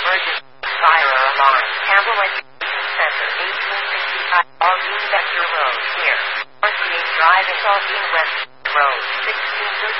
emergency fire alarm. Ambulance Center, 1865 Aldine Vector Road, near RCA Drive and Aldine West Road, 1613.